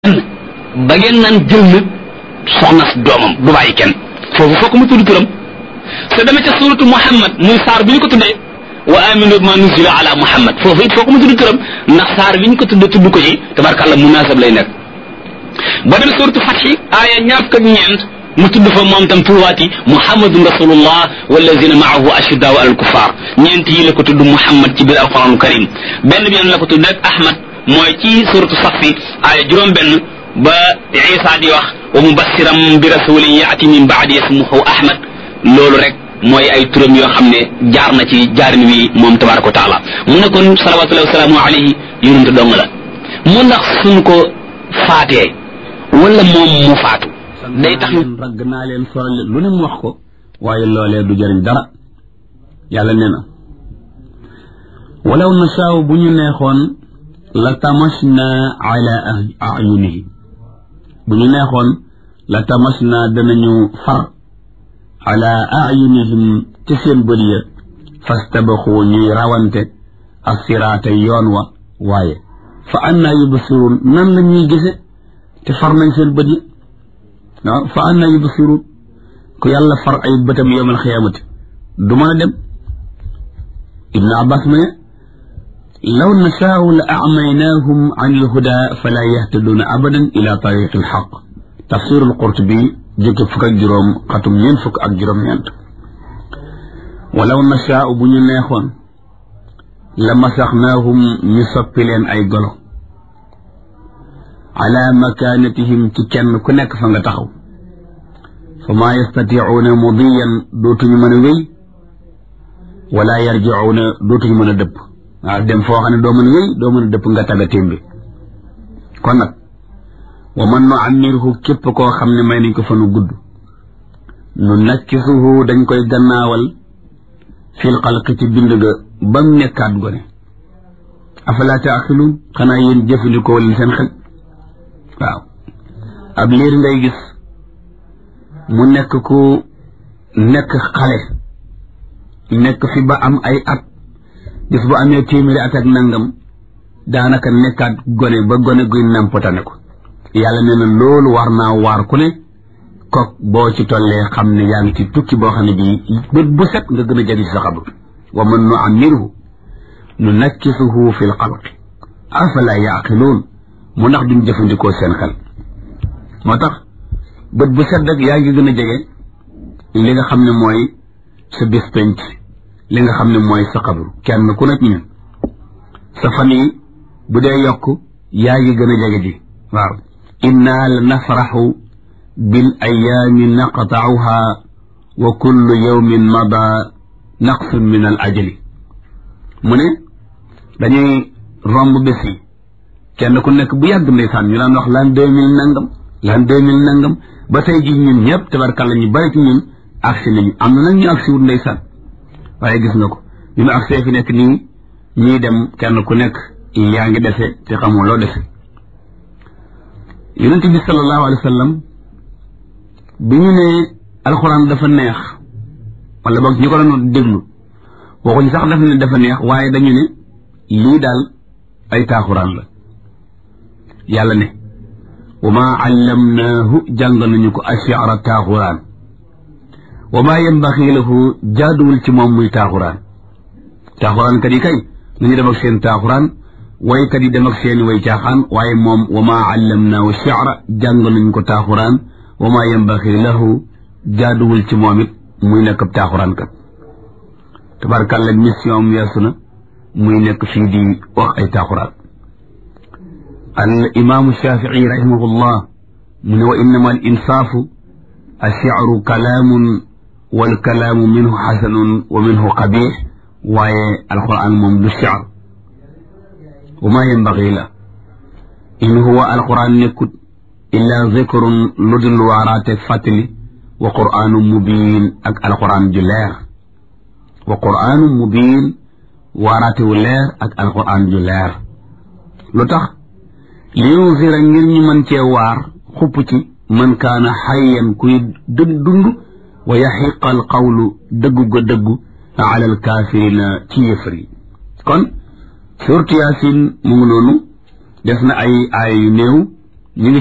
ba ngeen naan jël na soxna doomam du bàyyi kenn foofu fokk mu tudd turam sa dama ca suratu Muhammad muy saar bi ñu ko tuddee wa aminu ma nuzila ala Muhammad foofu it fokk mu tudd turam ndax saar bi ñu ko tudd ko ci tabarkàlla munasab lay nekk ba dem suratu Fathi aaya ñaar fukk ak ñeent mu tudd fa moom tam tuwaati Muhammadun rasulullah wallazina maahu ashiddaau alal kuffar ñeent yi la ko tudd Muhammad ci biir alquranul karim benn bi la ko tudd ak Ahmad mooy ci suratu Safi aaya juróom benn ba Isa di wax wa mubassiram bi rasulin yaati min baadi ismuhu Ahmad loolu rek mooy ay turam yoo xam ne jaar na ci jaarin wi moom tabaraka wa taala mu ne kon salawatullahi wa salaamu alayhi yonent dong la mu ndax suñ ko faatee wala moom mu faatu day tax ragg naa leen soral lu ne mu wax ko waaye loolee du jëriñ dara yàlla nee na walaw nasaaw bu ñu neexoon la tamasna ala ayunihi bu ñu neexoon la tamasna danañu far ala ayunihim ci seen bët ya fastabaxu ñuy rawante assiraata yoon wa waaye fa anna yubsirun nan la ñuy gise te far nañ seen bët yi waaw fa anna yubsirun ku yàlla far ay bëtam yawmal xiyaamati du mën a dem ibnu abbas mu ne law nashaau la acmaynaahum an ilhuda fala yahtaduuna abadan ila tariqi alxaq tafsir alqurtubi jukki fukk ak juróom xatum ñeent fukk ak juróom-ñeent walaw nashaau bu ñu neexoon la masaxnaahum ñu soppi leen ay golo ala makaanatihim ci kenn ku nekk fa nga taxaw fa maa yastatiicuuna mudiyan dootuñu mën a wéy wala yarjicuuna dootuñu mën a dëpp waaw dem foo xam ne doo mën a wéy doo mën a dëpp nga taga témbi kon nag wa man nu amirhu képp koo xam ne may nañ ko fa nu gudd nu nakkisuhu dañ koy gannaawal fil xalqi ci bind ga ba mu nekkaat gone afala taaxiluun xanaa yéen jëfandikoo leen seen xel waaw ab liir ngay gis mu nekk ku nekk xale nekk fi ba am ay at gis bu amee téeméeri at ak nangam daanaka nekkaat gone ba gone guy nampatane ko yàlla nee na loolu war naa waar ku ne kook boo ci tollee xam ne yaa ngi ci tukki boo xam ne bii bët bu set nga gën a jagi ci sa xabru wa man nu amirhu nu nakkisuhu fi l xalqi afala yaqiluun mu ndax duñ jëfandikoo seen xel moo tax bët bu set rek yaa ngi gën a jege li nga xam ne mooy sa bés penc li nga xam ne mooy sa xabru kenn ku nekk ñun sa fan yi bu dee yokk yaa ngi gën a jege ji waaw inna la nafraxu bil ayaami naqtauha wa kullu yawmin mada naqsun min al ajali mu ne dañuy romb bés yi kenn ku nekk bu yàgg ndeysaan ñu daan wax l'an 2000 nangam l'an 2000 nangam ba tey ji ñun ñëpp tabarkàlla ñu bari ci ñun agsi nañu am na nag ñu agsi wut ndeysaan waaye gis nga ko ñu nu agsee fi nekk nii ñii dem kenn ku nekk yaa ngi dese te xamoo loo dese yonent bi sallallahu alayhi wa sallam bi ñu ne alxuraan dafa neex wala boog ñi ko doon déglu waxuñ sax dafa ne dafa neex waaye dañu ne lii daal ay taaxuraan la yàlla ne wa maa allamnaahu jàng nañu ko ash-shi'ra taaxuraan wa maa yanbaxi lahu jaaduwul ci moom muy taaxuraan kat yi kay nañu dem ak seen taaxuraan waykat yi dem ak seen way caaxaan waaye moom wa maa allamnaahu shi'ra jàng nañu ko taaxuraan wa maa yanbaxi lahu jaaduwul ci moom it muy nekk ab taaxuraan kat tabarkàlla mission am yeesu na muy nekk fii di wax ay taaxuraan al imaamu Shafii rahimahullah mu ne wa innama al insaafu ash-shi'ru kalaamun wal kalaamu minhu xasanun wa minhu qabiix waaye alquran moom du shi'r wa maa yanbaghi la in huwa alquran nekkut illaa zikrun lu dul waaraate fàttali wa qur'aanu mubiin ak alquran ju leer wa qur'aanu mubiin waaraate wu leer ak alquran ju leer lu tax li yunzira ngir ñu mën cee waar xupp ci man kaana xayyan kuy dund wa yaxiqa al qawlu dëggu ga dëggu ala al kaafirina ci yëfër yi kon suurtu Yaasin mu ngi noonu des na ay aaya yu néew